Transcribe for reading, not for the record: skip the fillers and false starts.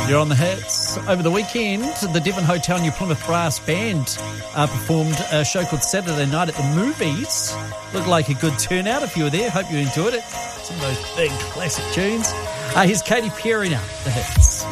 You're on the hits. Over the weekend, the Devon Hotel New Plymouth Brass Band performed a show called Saturday Night at the Movies. Looked like a good turnout if you were there. Hope you enjoyed it. Some of those big classic tunes. Here's Katy Perry now, the hits.